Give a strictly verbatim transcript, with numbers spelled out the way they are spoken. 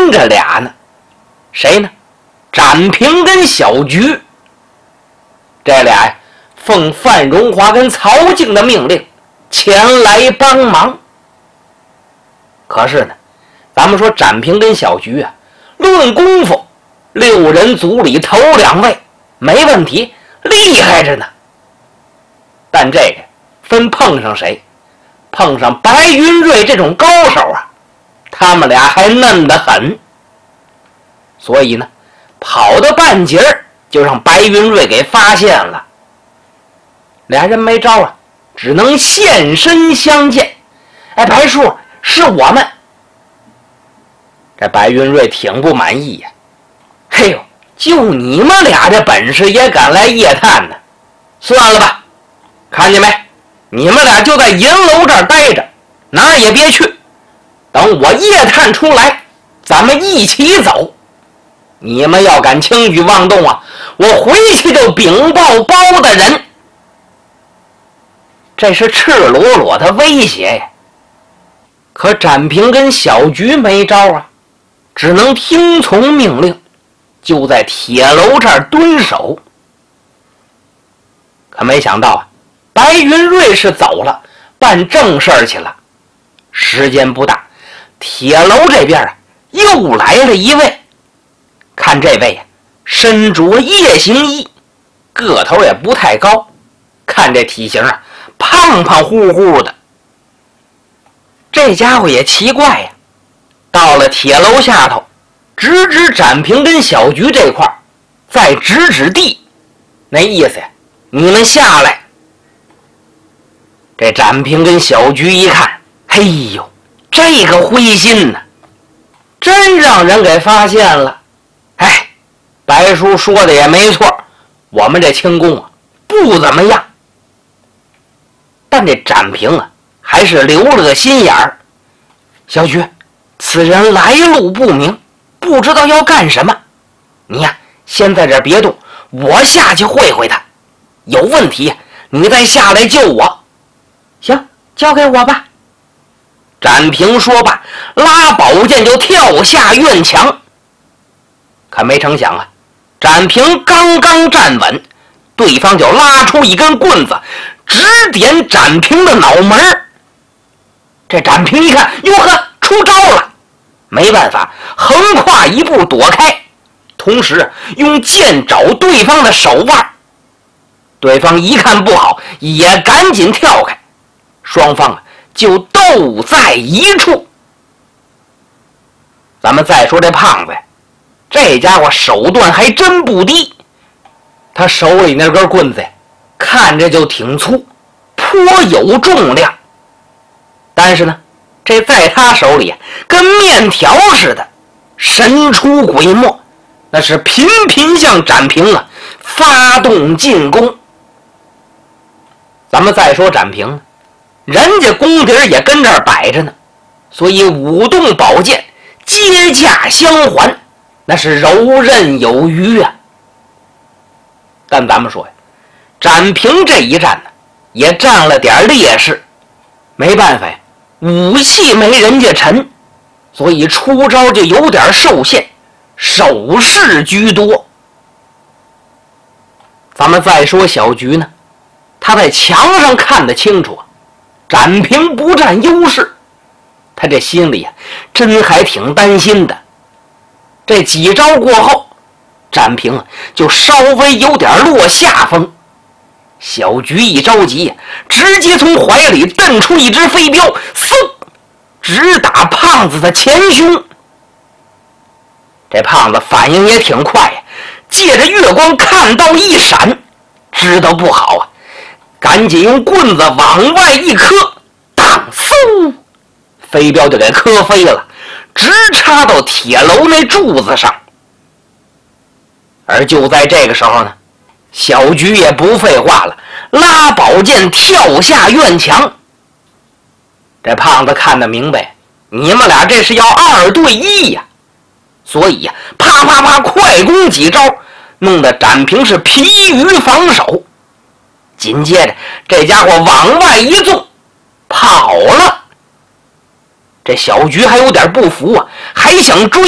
跟着俩呢，谁呢？展平跟小菊。这俩呀，奉范荣华跟曹静的命令前来帮忙。可是呢，咱们说展平跟小菊啊，论功夫，六人组里头两位没问题，厉害着呢。但这个分碰上谁，碰上白云瑞这种高手啊，他们俩还嫩得很。所以呢，跑到半截儿就让白云瑞给发现了。俩人没招啊，只能现身相见。哎，白叔，是我们。这白云瑞挺不满意呀、啊，嘿呦，就你们俩这本事也敢来夜探呢？算了吧，看见没？你们俩就在银楼这儿待着，哪儿也别去。等我夜探出来，咱们一起走。你们要敢轻举妄动啊，我回去就禀报包大人。这是赤裸裸的威胁呀！可展平跟小菊没招啊，只能听从命令，就在铁楼这儿蹲守。可没想到啊，白云瑞是走了，办正事儿去了。时间不大，铁楼这边啊又来了一位。看这位呀、啊，身着夜行衣，个头也不太高，看这体型啊，胖胖乎乎的。这家伙也奇怪呀，到了铁楼下头，指指展平跟小菊这块儿，再指指地，那意思呀，你们下来。这展平跟小菊一看，嘿呦，这个灰心呢，真让人给发现了。哎，白叔说的也没错，我们这轻功啊不怎么样。但这展平啊还是留了个心眼儿。小菊，此人来路不明，不知道要干什么，你呀先在这儿别动，我下去会会他，有问题你再下来救我。行，交给我吧。展平说罢，拉宝剑就跳下院墙。可没成想啊，展平刚刚站稳，对方就拉出一根棍子，直点展平的脑门。这展平一看，哟呵，出招了，没办法，横跨一步躲开，同时用剑找对方的手腕。对方一看不好，也赶紧跳开，双方啊就斗在一处。咱们再说这胖子呀，这家伙手段还真不低。他手里那根棍子呀，看着就挺粗，颇有重量。但是呢，这在他手里啊，跟面条似的，神出鬼没，那是频频向展平啊发动进攻。咱们再说展平，人家功底也跟这儿摆着呢，所以舞动宝剑，接驾相还，那是柔韧有余啊。但咱们说呀，展平这一战呢，也占了点劣势，没办法呀，武器没人家沉，所以出招就有点受限，手势居多。咱们再说小菊呢，他在墙上看得清楚，展平不占优势，他这心里啊，真还挺担心的。这几招过后，展平啊就稍微有点落下风。小菊一着急，直接从怀里瞪出一只飞镖，嗖，直打胖子的前胸。这胖子反应也挺快呀，借着月光看到一闪，知道不好啊，赶紧用棍子往外一磕，当，嗖，飞镖就给磕飞了，直插到铁楼那柱子上。而就在这个时候呢，小菊也不废话了，拉宝剑跳下院墙。这胖子看得明白，你们俩这是要二对一呀，所以呀，啪啪啪快攻几招，弄得展平是疲于防守。紧接着这家伙往外一纵，跑了。这小菊还有点不服啊，还想追